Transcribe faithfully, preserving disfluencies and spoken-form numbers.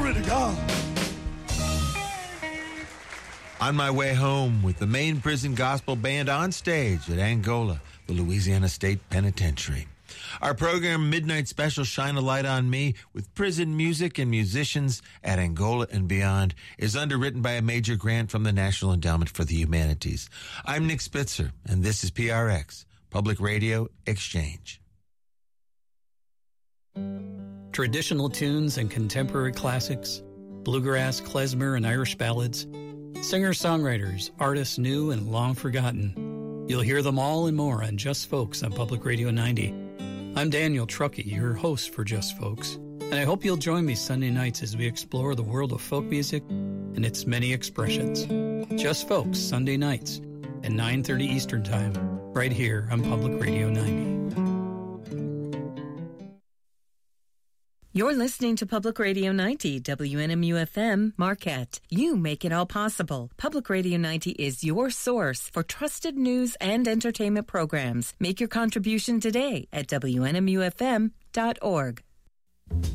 Glory to God. On my way home with the Maine Prison Gospel Band on stage at Angola, the Louisiana State Penitentiary. Our program, Midnight Special, Shine a Light on Me, with prison music and musicians at Angola and beyond, is underwritten by a major grant from the National Endowment for the Humanities. I'm Nick Spitzer, and this is P R X, Public Radio Exchange. Traditional tunes and contemporary classics, bluegrass, klezmer, and Irish ballads, singer-songwriters, artists new and long forgotten. You'll hear them all and more on Just Folks on Public Radio ninety. I'm Daniel Truckee, your host for Just Folks, and I hope you'll join me Sunday nights as we explore the world of folk music and its many expressions. Just Folks, Sunday nights at nine thirty Eastern Time, right here on Public Radio ninety. You're listening to Public Radio ninety, W N M U F M, Marquette. You make it all possible. Public Radio ninety is your source for trusted news and entertainment programs. Make your contribution today at W N M U F M dot org.